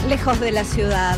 Lejos de la ciudad.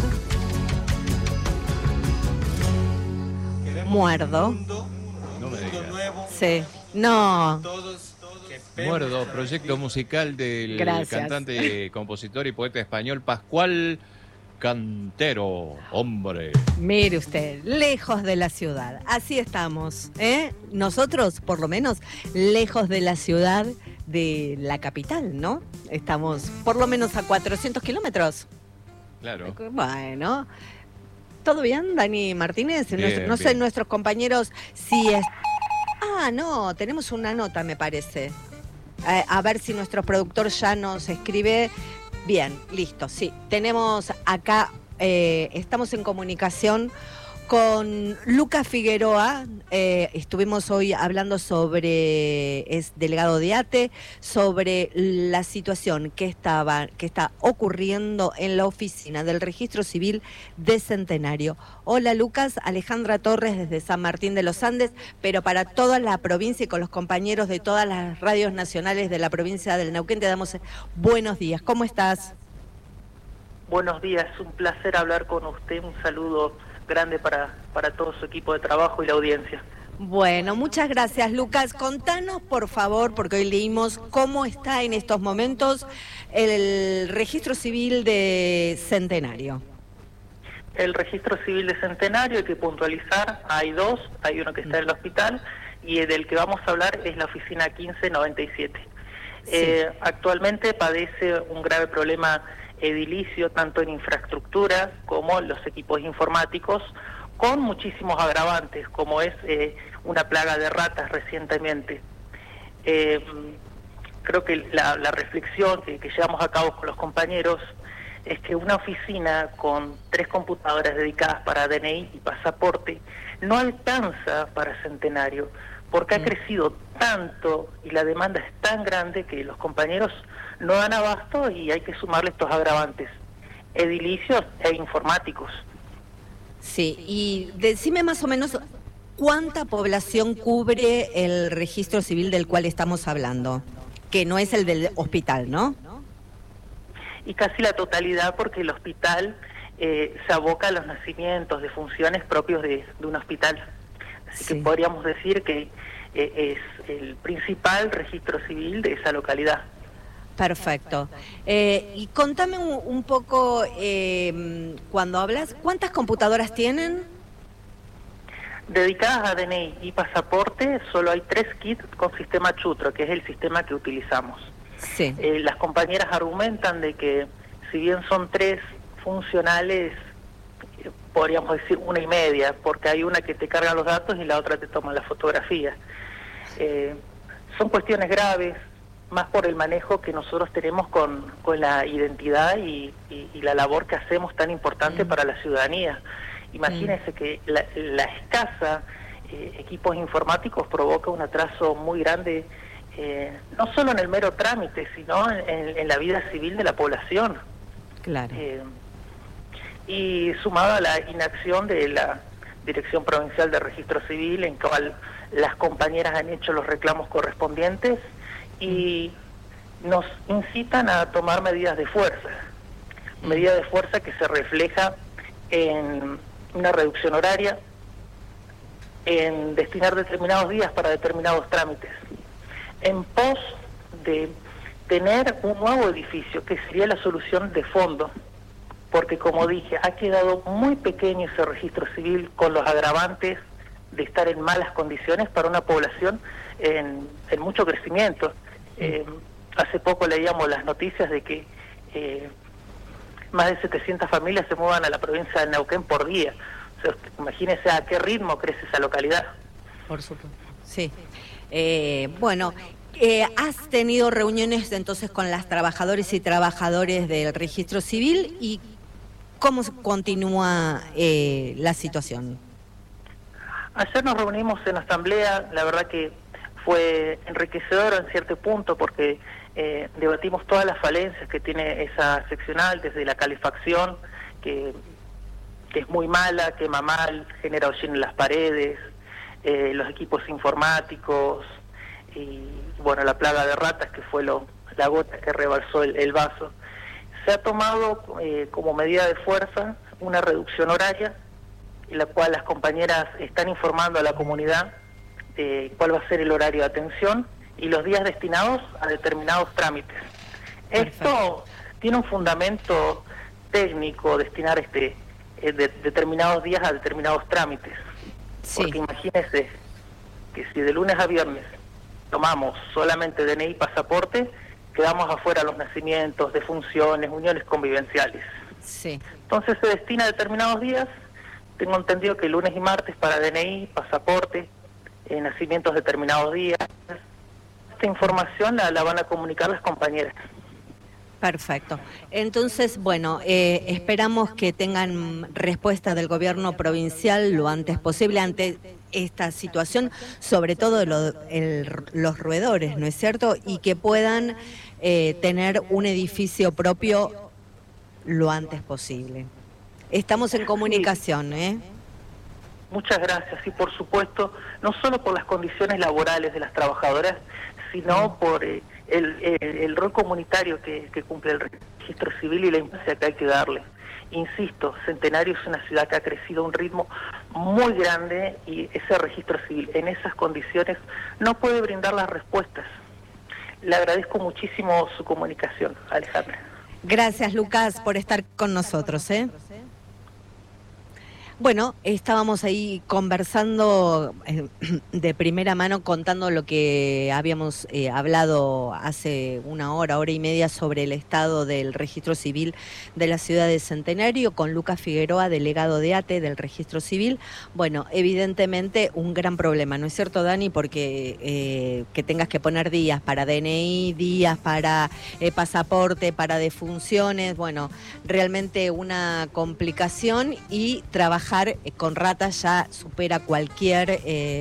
Muerdo. No me digas. Sí. No. Muerdo, proyecto musical del Gracias. cantante, compositor y poeta español Pascual Cantero. Hombre. Mire usted, lejos de la ciudad. Así estamos, ¿eh? Nosotros, por lo menos, lejos de la ciudad de la capital, ¿no? Estamos por lo menos a 400 kilómetros. Claro. Bueno. ¿Todo bien, Dani Martínez? Bien, no sé, bien. nuestros compañeros, si es... Ah, no, tenemos una nota, me parece. A ver si nuestro productor ya nos escribe. Bien, listo, sí. Tenemos acá, estamos en comunicación con Lucas Figueroa. Estuvimos hoy hablando es delegado de ATE, sobre la situación que está ocurriendo en la oficina del Registro Civil de Centenario. Hola Lucas, Alejandra Torres desde San Martín de los Andes, pero para toda la provincia y con los compañeros de todas las radios nacionales de la provincia del Neuquén te damos buenos días. ¿Cómo estás? Buenos días, un placer hablar con usted, un saludo grande para todo su equipo de trabajo y la audiencia. Bueno, muchas gracias, Lucas. Contanos, por favor, porque hoy leímos cómo está en estos momentos el Registro Civil de Centenario. El Registro Civil de Centenario, hay que puntualizar, hay dos, hay uno que está en el hospital y del que vamos a hablar es la oficina 1597. Sí. Actualmente padece un grave problema edilicio, tanto en infraestructura como en los equipos informáticos, con muchísimos agravantes, como es una plaga de ratas recientemente. Creo que la reflexión que llevamos a cabo con los compañeros es que una oficina con 3 computadoras dedicadas para DNI y pasaporte no alcanza para Centenario, porque ha crecido tanto y la demanda es tan grande que los compañeros no dan abasto y hay que sumarle estos agravantes edilicios e informáticos. Sí, y decime más o menos cuánta población cubre el registro civil del cual estamos hablando, que no es el del hospital, ¿no? Y casi la totalidad, porque el hospital se aboca a los nacimientos de funciones propios de un hospital. Así Sí. que podríamos decir que es el principal registro civil de esa localidad. Perfecto. Y contame un poco, cuando hablas, ¿cuántas computadoras tienen? Dedicadas a DNI y pasaporte, solo hay 3 kits con sistema Chutro, que es el sistema que utilizamos. Sí. Las compañeras argumentan de que si bien son 3 funcionales, podríamos decir 1 y media, porque hay una que te carga los datos y la otra te toma la fotografía. Son cuestiones graves, más por el manejo que nosotros tenemos con la identidad y la labor que hacemos tan importante para la ciudadanía. Imagínense que la escasa equipos informáticos provoca un atraso muy grande, no solo en el mero trámite, sino en la vida civil de la población. Claro. Y sumado a la inacción de la Dirección Provincial de Registro Civil, en cual las compañeras han hecho los reclamos correspondientes y nos incitan a tomar medidas de fuerza. Medida de fuerza que se refleja en una reducción horaria, en destinar determinados días para determinados trámites, en pos de tener un nuevo edificio, que sería la solución de fondo, porque como dije, ha quedado muy pequeño ese registro civil con los agravantes de estar en malas condiciones para una población en mucho crecimiento. Hace poco leíamos las noticias de que más de 700 familias se mudan a la provincia de Neuquén por día. O sea, imagínense a qué ritmo crece esa localidad. Por supuesto. Sí. Bueno, has tenido reuniones entonces con las trabajadoras y trabajadores del registro civil, y ¿cómo continúa la situación? Ayer nos reunimos en asamblea, la verdad que fue enriquecedor en cierto punto porque debatimos todas las falencias que tiene esa seccional, desde la calefacción, que es muy mala, quema mal, genera hollín en las paredes, los equipos informáticos y bueno, la plaga de ratas, que fue la gota que rebalsó el vaso. Se ha tomado como medida de fuerza una reducción horaria, en la cual las compañeras están informando a la comunidad de cuál va a ser el horario de atención y los días destinados a determinados trámites. Perfecto. Esto tiene un fundamento técnico, destinar determinados días a determinados trámites. Sí. Porque imagínese que si de lunes a viernes tomamos solamente DNI y pasaporte, quedamos afuera los nacimientos, defunciones, uniones convivenciales. Sí. Entonces se destina a determinados días. Tengo entendido que lunes y martes para DNI, pasaporte, nacimientos determinados días. Esta información la van a comunicar las compañeras. Perfecto. Entonces, bueno, esperamos que tengan respuesta del gobierno provincial lo antes posible ante esta situación, sobre todo los roedores, ¿no es cierto? Y que puedan tener un edificio propio lo antes posible. Estamos en comunicación, ¿eh? Muchas gracias. Y por supuesto, no solo por las condiciones laborales de las trabajadoras, sino por el rol comunitario que cumple el registro civil y la importancia que hay que darle. Insisto, Centenario es una ciudad que ha crecido a un ritmo muy grande y ese registro civil en esas condiciones no puede brindar las respuestas. Le agradezco muchísimo su comunicación, Alejandra. Gracias, Lucas, por estar con nosotros, ¿eh? Bueno, estábamos ahí conversando de primera mano, contando lo que habíamos hablado hace una hora y media sobre el estado del registro civil de la ciudad de Centenario, con Lucas Figueroa, delegado de ATE del registro civil. Bueno, evidentemente un gran problema, ¿no es cierto, Dani? Porque que tengas que poner días para DNI, días para pasaporte, para defunciones, bueno, realmente una complicación, y trabajar con ratas ya supera cualquier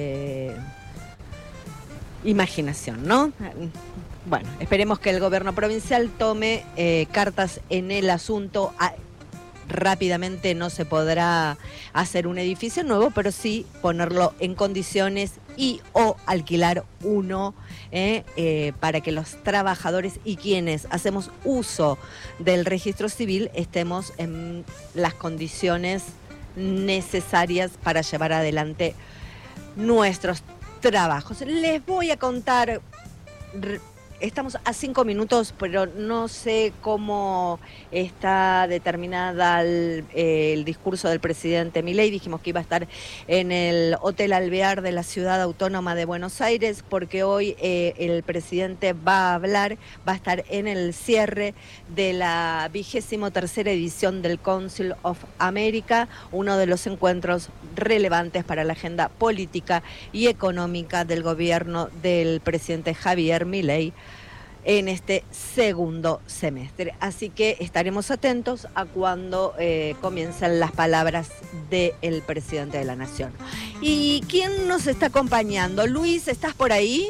imaginación, ¿no? Bueno, esperemos que el gobierno provincial tome cartas en el asunto. Rápidamente no se podrá hacer un edificio nuevo, pero sí ponerlo en condiciones y o alquilar uno para que los trabajadores y quienes hacemos uso del registro civil estemos en las condiciones necesarias para llevar adelante nuestros trabajos. Les voy a contar, estamos a 5 minutos, pero no sé cómo está determinada el discurso del presidente Milei. Dijimos que iba a estar en el Hotel Alvear de la Ciudad Autónoma de Buenos Aires, porque hoy el presidente va a hablar, va a estar en el cierre de la 23ª edición del Council of America, uno de los encuentros relevantes para la agenda política y económica del gobierno del presidente Javier Milei en este segundo semestre. Así que estaremos atentos a cuando comiencen las palabras del presidente de la Nación. ¿Y quién nos está acompañando? Luis, ¿estás por ahí?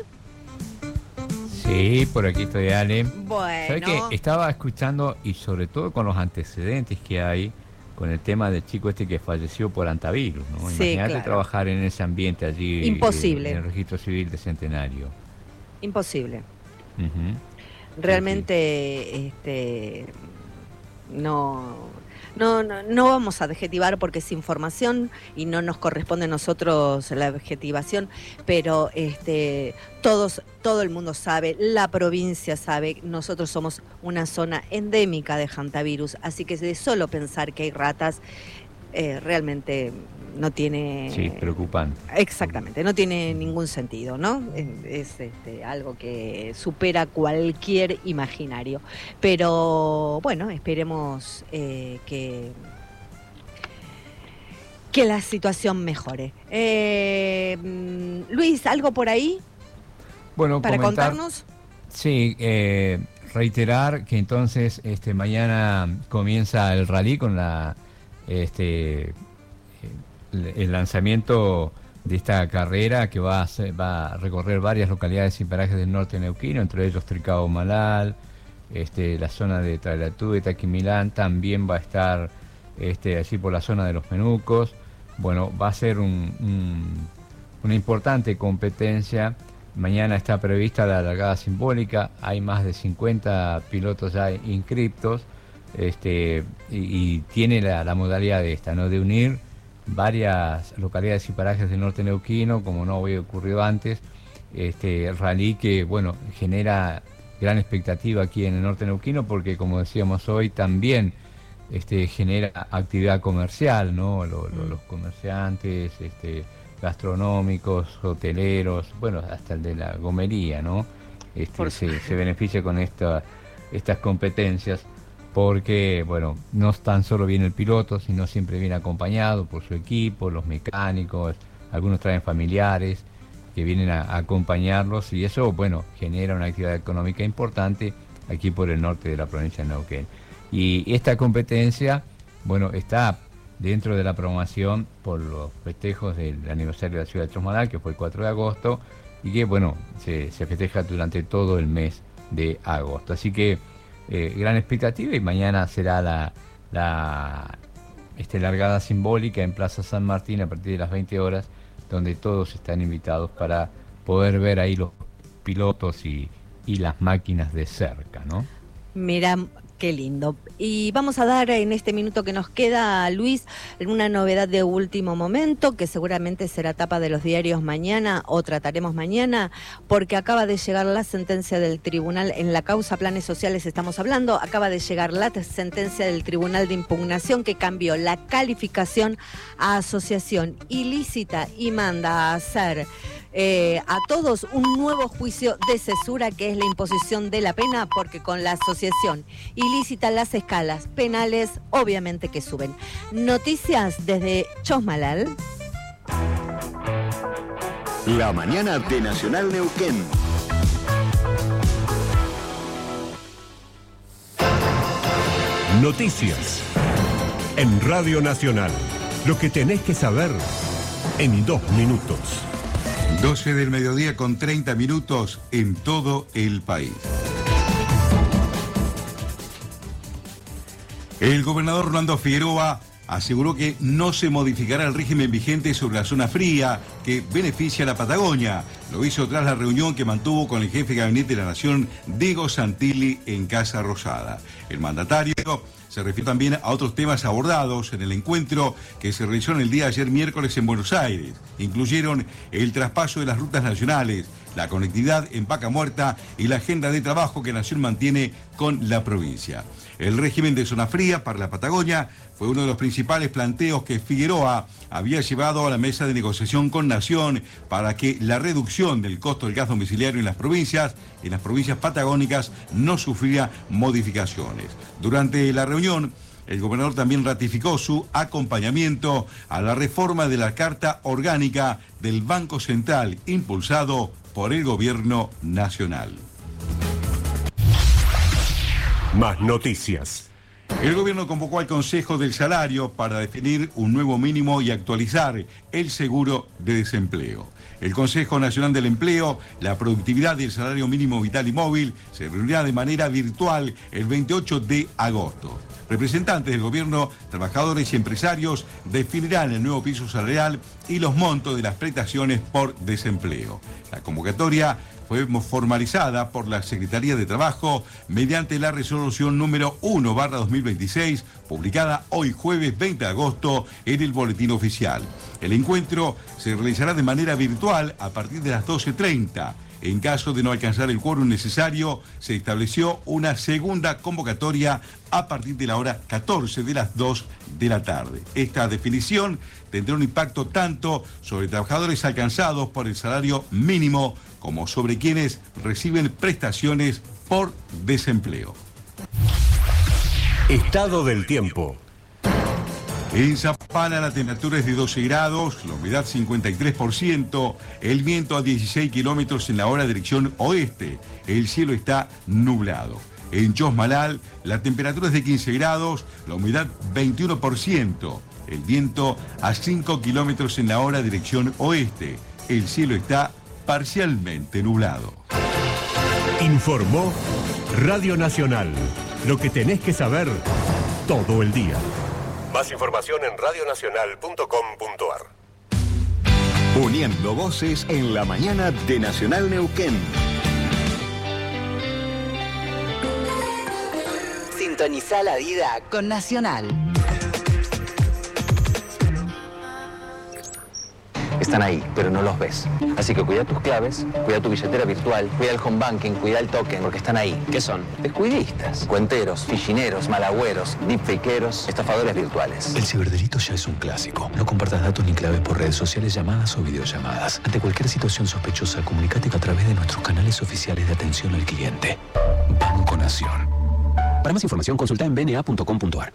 Sí, por aquí estoy, Ale. Bueno. ¿Sabes qué? Estaba escuchando, y sobre todo con los antecedentes que hay con el tema del chico este que falleció por antivirus, ¿no? Sí, Imagínate, claro. trabajar en ese ambiente allí. Imposible. En el registro civil de Centenario. Imposible. Uh-huh. Realmente no vamos a adjetivar porque es información y no nos corresponde a nosotros la adjetivación, pero todo el mundo sabe, la provincia sabe, nosotros somos una zona endémica de hantavirus, así que de solo pensar que hay ratas realmente no tiene... Sí, preocupante. Exactamente, no tiene ningún sentido, ¿no? Es algo que supera cualquier imaginario. Pero bueno, esperemos que la situación mejore. Luis, ¿algo por ahí Bueno, para contarnos? Sí, reiterar que entonces mañana comienza el rally con el lanzamiento de esta carrera que va a recorrer varias localidades y parajes del norte neuquino, entre ellos Tricao Malal, la zona de Trailatú, Taquimilán, también va a estar allí por la zona de los Menucos. Bueno, va a ser una importante competencia. Mañana está prevista la largada simbólica, hay más de 50 pilotos ya inscriptos, y tiene la modalidad de esta, ¿no? De unir varias localidades y parajes del norte neuquino, como no había ocurrido antes. Rally que, bueno, genera gran expectativa aquí en el norte neuquino, porque como decíamos hoy, también genera actividad comercial, ¿no? Los comerciantes, gastronómicos, hoteleros, bueno, hasta el de la gomería, ¿no? Se beneficia con estas competencias, porque, bueno, no tan solo viene el piloto, sino siempre viene acompañado por su equipo, los mecánicos, algunos traen familiares que vienen a acompañarlos, y eso, bueno, genera una actividad económica importante aquí por el norte de la provincia de Neuquén. Y esta competencia, bueno, está dentro de la programación por los festejos del aniversario de la ciudad de Chosmalal, que fue el 4 de agosto, y que, bueno, se festeja durante todo el mes de agosto. Así que gran expectativa, y mañana será la largada simbólica en Plaza San Martín a partir de las 20 horas, donde todos están invitados para poder ver ahí los pilotos y las máquinas de cerca, ¿no? Mira, qué lindo. Y vamos a dar en este minuto que nos queda, Luis, una novedad de último momento, que seguramente será tapa de los diarios mañana, o trataremos mañana, porque acaba de llegar la sentencia del tribunal, en la causa Planes Sociales estamos hablando, acaba de llegar la sentencia del Tribunal de Impugnación que cambió la calificación a asociación ilícita y manda a hacer a todos un nuevo juicio de cesura, que es la imposición de la pena, porque con la asociación ilícita las escalas penales obviamente que suben. Noticias desde Chosmalal. La mañana de Nacional Neuquén. Noticias en Radio Nacional. Lo que tenés que saber en 2 minutos. 12 del mediodía con 30 minutos en todo el país. El gobernador Rolando Figueroa aseguró que no se modificará el régimen vigente sobre la zona fría que beneficia a la Patagonia. Lo hizo tras la reunión que mantuvo con el jefe de gabinete de la Nación, Diego Santilli, en Casa Rosada. El mandatario se refirió también a otros temas abordados en el encuentro que se realizó en el día de ayer miércoles en Buenos Aires. Incluyeron el traspaso de las rutas nacionales, la conectividad en Vaca Muerta y la agenda de trabajo que Nación mantiene con la provincia. El régimen de zona fría para la Patagonia fue uno de los principales planteos que Figueroa había llevado a la mesa de negociación con Nación para que la reducción del costo del gas domiciliario en las provincias patagónicas, no sufriera modificaciones. Durante la reunión, el gobernador también ratificó su acompañamiento a la reforma de la Carta Orgánica del Banco Central, impulsado por el Gobierno Nacional. Más noticias. El gobierno convocó al Consejo del Salario para definir un nuevo mínimo y actualizar el seguro de desempleo. El Consejo Nacional del Empleo, la productividad y el salario mínimo vital y móvil se reunirá de manera virtual el 28 de agosto. Representantes del gobierno, trabajadores y empresarios definirán el nuevo piso salarial y los montos de las prestaciones por desempleo. La convocatoria fue formalizada por la Secretaría de Trabajo mediante la resolución número 1/2026, publicada hoy jueves 20 de agosto en el Boletín Oficial. El encuentro se realizará de manera virtual a partir de las 12:30. En caso de no alcanzar el quórum necesario, se estableció una segunda convocatoria a partir de la hora 14 de las 2 de la tarde. Esta definición tendrá un impacto tanto sobre trabajadores alcanzados por el salario mínimo como sobre quienes reciben prestaciones por desempleo. Estado del tiempo. En Zapala la temperatura es de 12 grados, la humedad 53%, el viento a 16 kilómetros en la hora dirección oeste, el cielo está nublado. En Chosmalal la temperatura es de 15 grados, la humedad 21%, el viento a 5 kilómetros en la hora dirección oeste, el cielo está parcialmente nublado. Informó Radio Nacional. Lo que tenés que saber todo el día. Más información en radionacional.com.ar. Uniendo voces en la mañana de Nacional Neuquén. Sintoniza la vida con Nacional. Están ahí, pero no los ves. Así que cuida tus claves, cuida tu billetera virtual, cuida el home banking, cuida el token, porque están ahí. ¿Qué son? Descuidistas, cuenteros, fichineros, malagüeros, deepfakeros, estafadores virtuales. El ciberdelito ya es un clásico. No compartas datos ni claves por redes sociales, llamadas o videollamadas. Ante cualquier situación sospechosa, comunícate a través de nuestros canales oficiales de atención al cliente. Banco Nación. Para más información, consulta en bna.com.ar.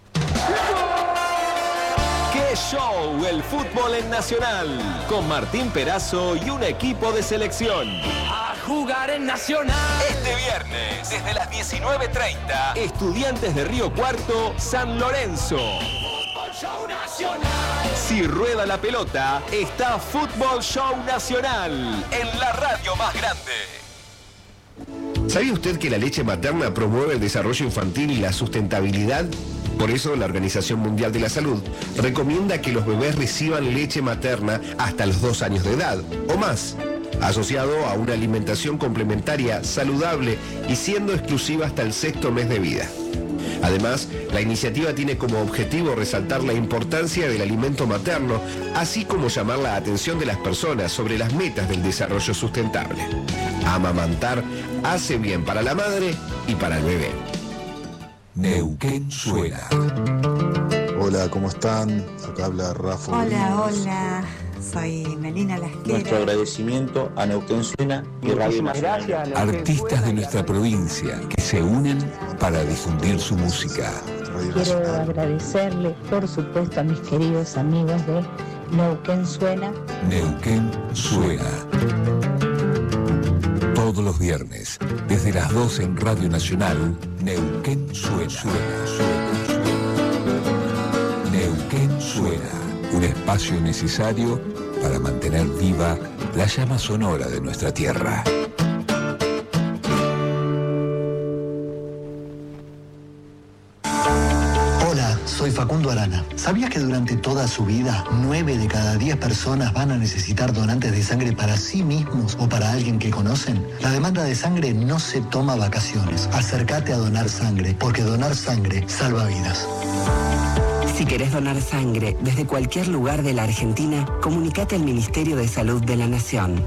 ¡Qué show! El fútbol en Nacional. Con Martín Perazo y un equipo de selección. A jugar en Nacional. Este viernes, desde las 19:30, Estudiantes de Río Cuarto, San Lorenzo. Fútbol Show Nacional. Si rueda la pelota, está Fútbol Show Nacional. En la radio más grande. ¿Sabía usted que la leche materna promueve el desarrollo infantil y la sustentabilidad? Por eso la Organización Mundial de la Salud recomienda que los bebés reciban leche materna hasta los 2 años de edad o más, asociado a una alimentación complementaria saludable y siendo exclusiva hasta el 6º mes de vida. Además, la iniciativa tiene como objetivo resaltar la importancia del alimento materno, así como llamar la atención de las personas sobre las metas del desarrollo sustentable. Amamantar hace bien para la madre y para el bebé. Neuquén suena. Hola, ¿cómo están? Acá habla Rafa. Hola, soy Melina Lasquera. Nuestro agradecimiento a Neuquén Suena y Radio Nacional. Artistas de nuestra provincia que se unen para difundir su música. Quiero agradecerle, por supuesto, a mis queridos amigos de Neuquén Suena. Neuquén Suena. Todos los viernes, desde las 12 en Radio Nacional, Neuquén Suena. Neuquén Suena, un espacio necesario para mantener viva la llama sonora de nuestra tierra. Hola, soy Facundo Arana. ¿Sabías que durante toda su vida, 9 de cada 10 personas van a necesitar donantes de sangre para sí mismos o para alguien que conocen? La demanda de sangre no se toma vacaciones. Acércate a donar sangre, porque donar sangre salva vidas. Si querés donar sangre desde cualquier lugar de la Argentina, comunicate al Ministerio de Salud de la Nación.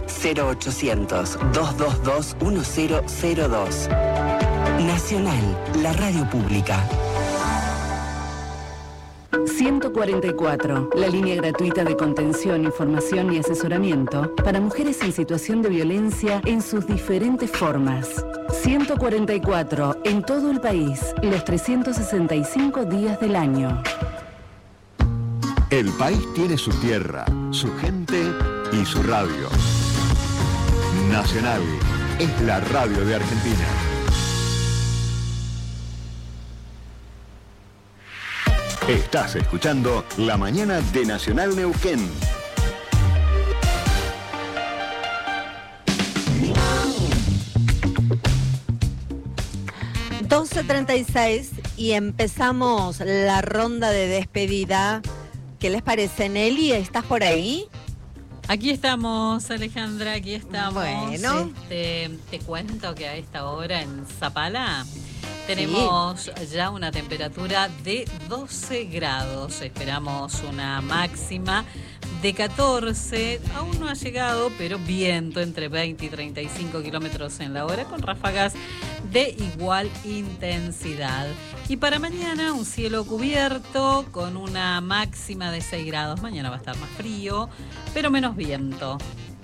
0800-222-1002. Nacional, la radio pública. 144, la línea gratuita de contención, información y asesoramiento para mujeres en situación de violencia en sus diferentes formas. 144, en todo el país, los 365 días del año. El país tiene su tierra, su gente y su radio. Nacional es la radio de Argentina. Estás escuchando La Mañana de Nacional Neuquén. ...12:36 y empezamos la ronda de despedida. ¿Qué les parece, Nelly? ¿Estás por ahí? Aquí estamos, Alejandra, aquí estamos. Bueno. Te cuento que a esta hora en Zapala tenemos ya una temperatura de 12 grados. Esperamos una máxima de 14. Aún no ha llegado, pero viento entre 20 y 35 kilómetros en la hora, con ráfagas de igual intensidad. Y para mañana un cielo cubierto con una máxima de 6 grados. Mañana va a estar más frío, pero menos viento.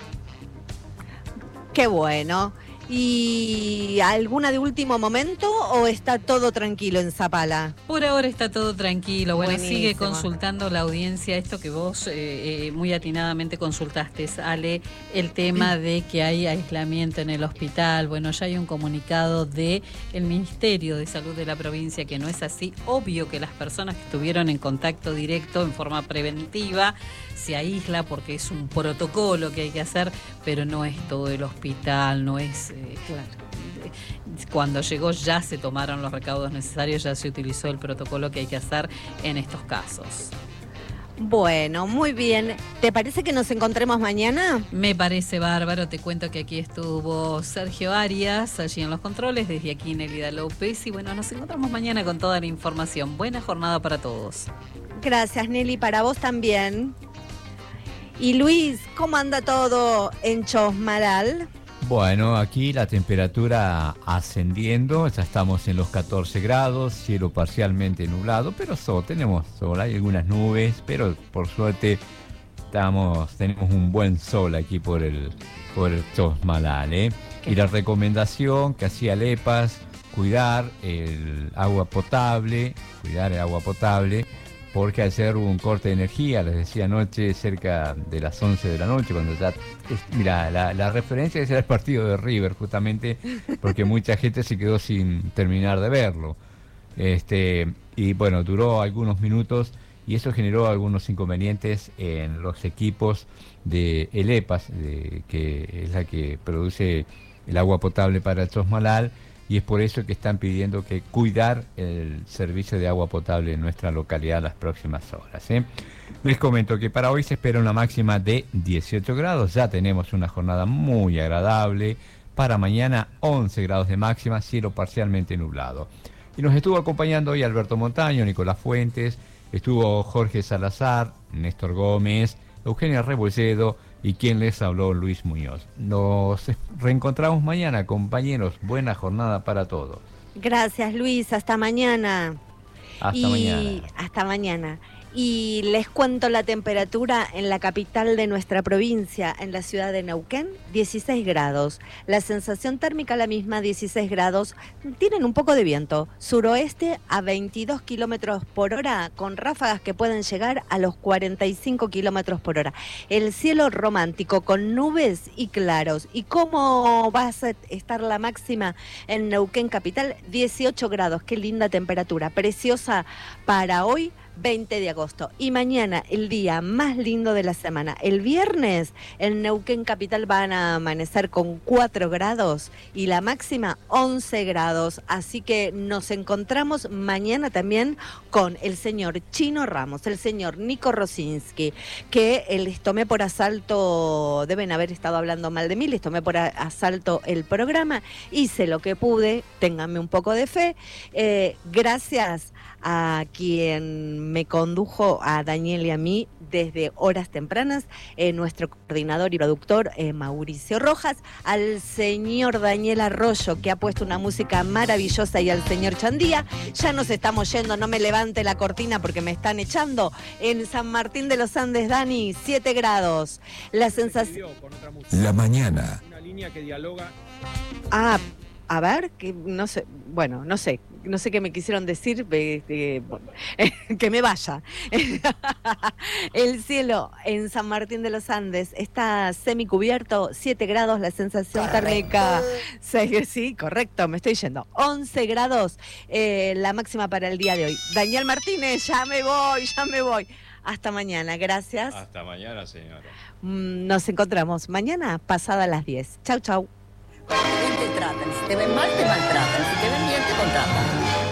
Qué bueno. ¿Y alguna de último momento o está todo tranquilo en Zapala? Por ahora está todo tranquilo. Bueno, Buenísimo. Sigue consultando la audiencia esto que vos muy atinadamente consultaste, Ale, el tema de que hay aislamiento en el hospital. Bueno, ya hay un comunicado del Ministerio de Salud de la provincia que no es así. Obvio que las personas que estuvieron en contacto directo en forma preventiva se aísla porque es un protocolo que hay que hacer, pero no es todo el hospital, no es... claro. Cuando llegó ya se tomaron los recaudos necesarios, ya se utilizó el protocolo que hay que hacer en estos casos. Bueno, muy bien. ¿Te parece que nos encontremos mañana? Me parece bárbaro. Te cuento que aquí estuvo Sergio Arias, allí en los controles, desde aquí Nelida López. Y bueno, nos encontramos mañana con toda la información. Buena jornada para todos. Gracias, Nelly, para vos también. Y Luis, ¿cómo anda todo en Chosmalal? Bueno, aquí la temperatura ascendiendo, ya estamos en los 14 grados, cielo parcialmente nublado, pero tenemos sol, hay algunas nubes, pero por suerte tenemos un buen sol aquí por el Chosmalal, ¿eh? Y la recomendación que hacía Lepas, cuidar el agua potable, porque ayer hubo un corte de energía, les decía anoche, cerca de las 11 de la noche, cuando ya... Mira, la referencia es el partido de River, justamente, porque mucha gente se quedó sin terminar de verlo. Y bueno, duró algunos minutos y eso generó algunos inconvenientes en los equipos de Elepas, que es la que produce el agua potable para el Chosmalal, y es por eso que están pidiendo que cuidar el servicio de agua potable en nuestra localidad las próximas horas, ¿eh? Les comento que para hoy se espera una máxima de 18 grados, ya tenemos una jornada muy agradable. Para mañana 11 grados de máxima, cielo parcialmente nublado. Y nos estuvo acompañando hoy Alberto Montaño, Nicolás Fuentes, estuvo Jorge Salazar, Néstor Gómez, Eugenia Rebolledo y quien les habló, Luis Muñoz. Nos reencontramos mañana, compañeros. Buena jornada para todos. Gracias, Luis. Hasta mañana. Hasta mañana. Y les cuento la temperatura en la capital de nuestra provincia, en la ciudad de Neuquén, 16 grados. La sensación térmica la misma, 16 grados. Tienen un poco de viento. Suroeste a 22 kilómetros por hora, con ráfagas que pueden llegar a los 45 kilómetros por hora. El cielo romántico con nubes y claros. ¿Y cómo va a estar la máxima en Neuquén capital? 18 grados. Qué linda temperatura. Preciosa para hoy, 20 de agosto. Y mañana, el día más lindo de la semana. El viernes, en Neuquén capital van a amanecer con 4 grados y la máxima 11 grados. Así que nos encontramos mañana también con el señor Chino Ramos, el señor Nico Rosinski, que les tomé por asalto, deben haber estado hablando mal de mí, les tomé por asalto el programa, hice lo que pude, ténganme un poco de fe. Gracias a quien me condujo, a Daniel y a mí, desde horas tempranas, nuestro coordinador y productor Mauricio Rojas, al señor Daniel Arroyo, que ha puesto una música maravillosa, y al señor Chandía. Ya nos estamos yendo, no me levante la cortina porque me están echando. En San Martín de los Andes, Dani, 7 grados. La sensación... La mañana. Una línea que dialoga... A ver, que no sé, bueno, no sé qué me quisieron decir, que me vaya. El cielo en San Martín de los Andes está semicubierto, 7 grados, la sensación térmica, sí, correcto, me estoy yendo, 11 grados, la máxima para el día de hoy. Daniel Martínez, ya me voy. Hasta mañana, gracias. Hasta mañana, señora. Nos encontramos mañana pasada las 10. Chau. Cuando te tratan, si te ven mal, te maltratan, si te ven bien, te contratan.